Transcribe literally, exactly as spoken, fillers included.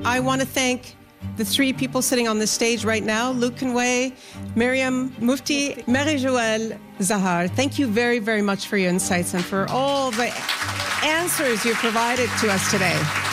I want to thank the three people sitting on this stage right now, Luke Conway, Miriam Mufti, Marie-Joëlle Zahar. Thank you very, very much for your insights and for all the answers you provided to us today.